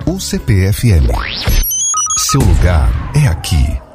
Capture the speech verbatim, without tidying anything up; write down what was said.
U C P F M. Seu lugar é aqui.